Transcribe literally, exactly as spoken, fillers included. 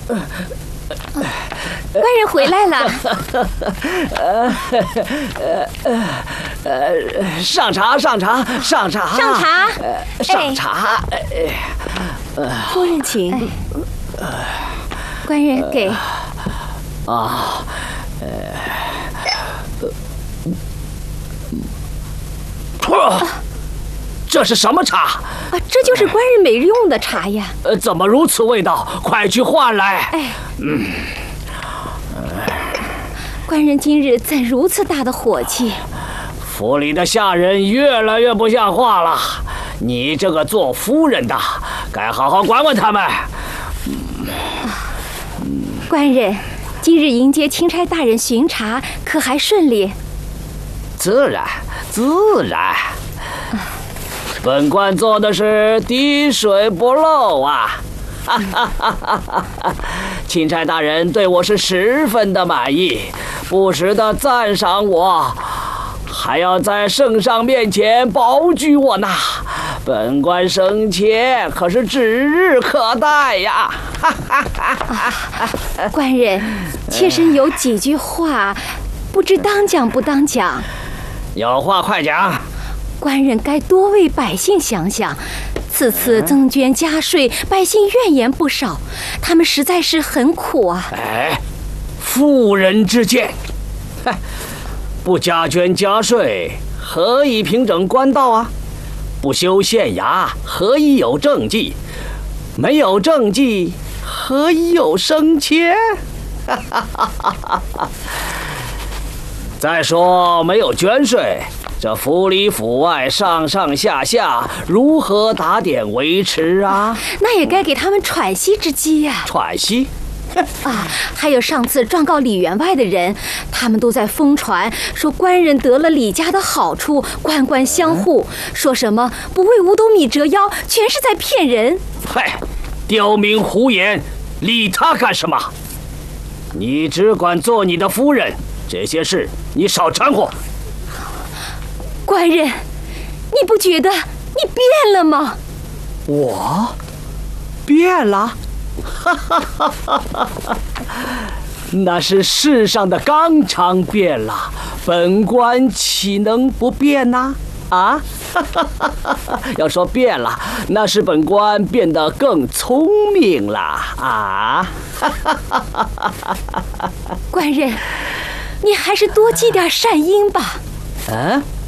官人回来了。 呃呃呃，上茶，上茶，上茶， 上茶， 上茶。 夫人请。官人给。 啊，呃，呃，这是什么茶？ 啊，这就是官人每日用的茶呀。 呃，怎么如此味道？快去换来。 哎，嗯。官人今日怎如此大的火气？ 府里的下人越来越不像话了。你这个做夫人的，该好好管管他们。 嗯嗯、官人，今日迎接钦差大人巡查，可还顺利？ 自然，自然。本官做的是滴水不漏啊！哈哈哈哈哈！钦差大人对我是十分的满意，不时的赞赏我，还要在圣上面前保举我呢。本官生前可是指日可待呀！哈哈哈哈哈！官人，妾身有几句话，不知当讲不当讲。 有话快讲。 官人该多为百姓想想。此次增捐加税，百姓怨言不少，他们实在是很苦啊！ 哎，妇人之见，嗨，不加捐加税，何以平整官道啊？不修县衙，何以有政绩？没有政绩，何以有升迁？再说没有捐税，这府里府外上上下下如何打点维持啊？ 那也该给他们喘息之机呀、啊！ 喘息？ 啊，还有上次状告里员外的人，他们都在疯传说官人得了李家的好处，官官相护，说什么不为五斗米折腰，全是在骗人。 嗨，刁民胡言，理他干什么？你只管做你的夫人，这些事你少掺和。 官人，你不觉得你变了吗？ 我变了？哈哈哈哈哈哈！那是世上的纲常变了，本官岂能不变呢？啊！哈哈哈哈！要说变了，那是本官变得更聪明了啊！哈哈哈哈哈哈！ 官人，你还是多积点善因吧。 嗯、啊。